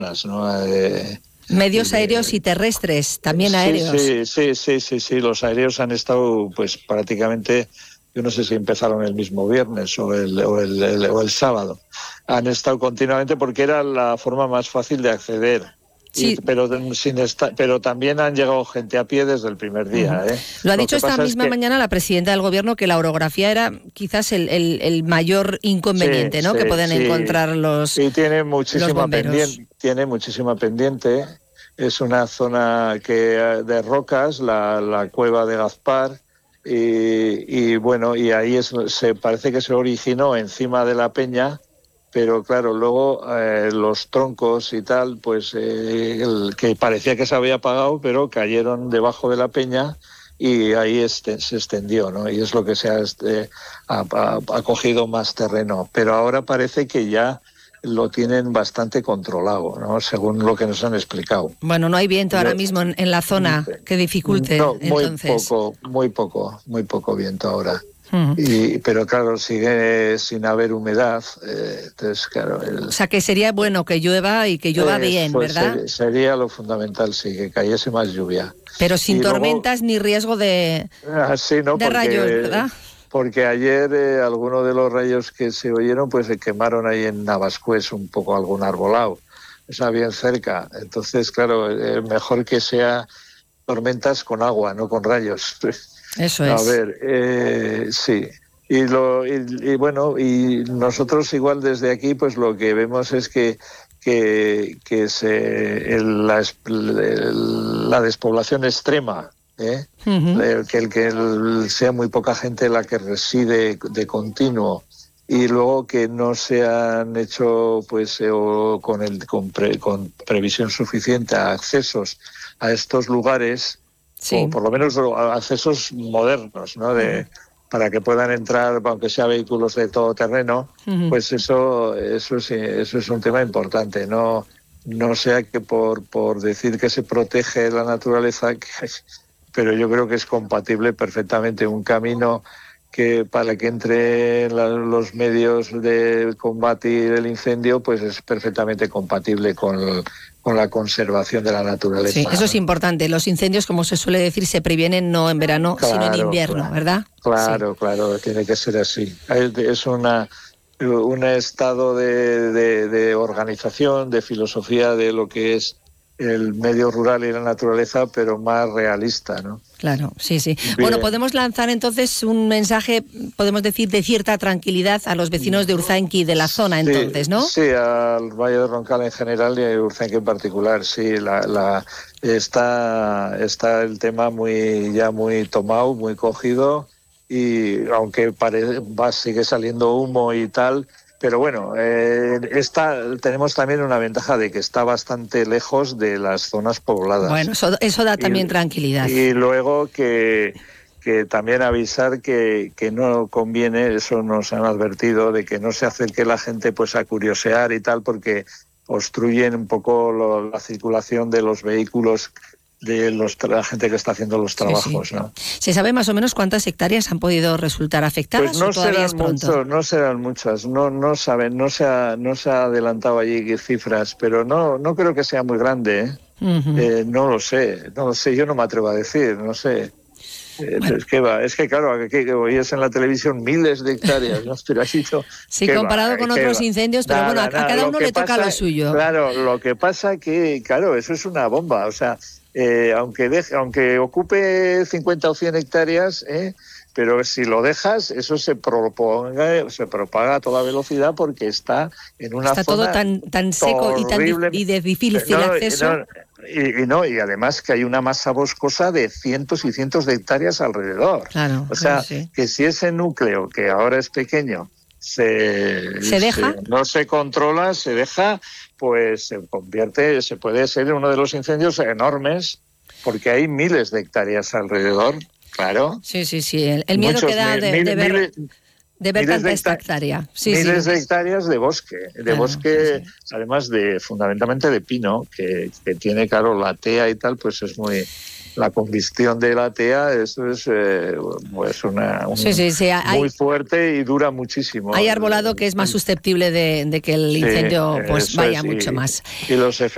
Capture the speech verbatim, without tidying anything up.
¿no? Eh, Medios de, aéreos y terrestres, también sí, aéreos. Sí, sí, sí, sí, sí, los aéreos han estado pues prácticamente, yo no sé si empezaron el mismo viernes o el, o el, el, o el sábado, han estado continuamente porque era la forma más fácil de acceder. Sí. Y, pero, sin esta, pero también han llegado gente a pie desde el primer día. Uh-huh. ¿eh? Lo ha dicho Lo esta misma es que... mañana la presidenta del gobierno, que la orografía era quizás el, el, el mayor inconveniente, sí, ¿no? Sí, que pueden sí. encontrar los, y tiene muchísima los bomberos. Pendiente, tiene muchísima pendiente. Es una zona que de rocas, la, la cueva de Gazpar, y, y bueno, y ahí es, se parece que se originó encima de la peña. Pero claro, luego eh, los troncos y tal, pues eh, el, que parecía que se había apagado, pero cayeron debajo de la peña y ahí este, se extendió, ¿no? Y es lo que se ha, este, ha, ha, ha cogido más terreno. Pero ahora parece que ya lo tienen bastante controlado, ¿no? Según lo que nos han explicado. Bueno, no hay viento ahora mismo en, en la zona que dificulte, no, muy entonces. poco, muy poco, muy poco viento ahora. Uh-huh. Y, pero claro, sigue sin haber humedad, eh, entonces claro... El, o sea, que sería bueno que llueva y que llueva eh, bien, pues ¿verdad? Sería, sería lo fundamental, sí, que cayese más lluvia. Pero sin y tormentas luego, ni riesgo de, ah, sí, ¿no? de porque, rayos, ¿verdad? Porque ayer eh, algunos de los rayos que se oyeron pues se quemaron ahí en Navascués un poco algún arbolado, o sea, bien cerca. Entonces, claro, eh, mejor que sea tormentas con agua, no con rayos. Eso es. A ver, eh, sí. Y, lo, y, y bueno, y nosotros igual desde aquí pues lo que vemos es que, que, que se, el, la, la despoblación extrema, ¿eh? Uh-huh. el, que, el que el, sea muy poca gente la que reside de continuo, y luego que no se han hecho pues eh, o con, el, con, pre, con previsión suficiente a accesos a estos lugares, sí. O por lo menos accesos modernos, ¿no? De, uh-huh. Para que puedan entrar, aunque sea vehículos de todo terreno, uh-huh. Pues eso, eso, es, eso es un tema importante. No, no sea que por, por decir que se protege la naturaleza, que, pero yo creo que es compatible perfectamente un camino que para que entre la, los medios de combate del incendio, pues es perfectamente compatible con, con la conservación de la naturaleza. Sí, eso es importante. Los incendios, como se suele decir, se previenen no en verano, claro, sino en invierno, claro, ¿verdad? Claro, sí. claro, tiene que ser así. Es una, un estado de, de, de organización, de filosofía de lo que es el medio rural y la naturaleza, pero más realista, ¿no? Claro, sí, sí. Bien. Bueno, podemos lanzar entonces un mensaje, podemos decir, de cierta tranquilidad a los vecinos de Urzainqui, de la zona, sí, entonces, ¿no? Sí, al Valle de Roncal en general y a Urzainqui en particular, sí. La, la, está, está el tema muy ya muy tomado, muy cogido, y aunque parece, va, sigue saliendo humo y tal... Pero bueno, eh, esta, tenemos también una ventaja de que está bastante lejos de las zonas pobladas. Bueno, eso, eso da también y, tranquilidad. Y luego que, que también avisar que, que no conviene, eso nos han advertido, de que no se acerque la gente pues a curiosear y tal, porque obstruyen un poco lo, la circulación de los vehículos de los, la gente que está haciendo los trabajos, sí, sí. ¿no? ¿Se sabe más o menos cuántas hectáreas han podido resultar afectadas? Pues no ¿o todavía serán es pronto? mucho, no serán muchas, no, no saben, no se ha, no se ha adelantado allí cifras, pero no, no creo que sea muy grande, ¿eh? Uh-huh. Eh, no lo sé, no lo sé, yo no me atrevo a decir, no sé. Bueno. Es que va, es que claro, que, que oyes en la televisión miles de hectáreas, ¿no? Pero así no, sí, comparado va, con otros va. incendios, pero nada, bueno, a, a cada uno le toca pasa, lo suyo. Claro, lo que pasa que, claro, eso es una bomba, o sea, eh, aunque deje, aunque ocupe cincuenta o cien hectáreas, ¿eh? Pero si lo dejas, eso se propaga, se propaga a toda velocidad porque está en una está zona todo tan, tan seco y, tan, y de difícil no, acceso. No, y, y no, y además que hay una masa boscosa de cientos y cientos de hectáreas alrededor. Claro, o sea, sí. que si ese núcleo, que ahora es pequeño, se, ¿Se deja? Se, no se controla, se deja, pues se convierte, se puede ser uno de los incendios enormes, porque hay miles de hectáreas alrededor. Claro. Sí, sí, sí. El, el miedo Muchos, que da de, mil, de ver, miles, de ver tanta de esta hectárea. Sí, miles sí. de hectáreas de bosque, de claro, bosque, sí, sí. además de fundamentalmente de pino, que, que tiene, claro, la tea y tal, pues es muy... La combustión de la tea, eso es eh, pues una, un, sí, sí, sí. Hay, muy fuerte y dura muchísimo. Hay arbolado que es más susceptible de, de que el incendio sí, pues vaya es, mucho y, más. Y los efectos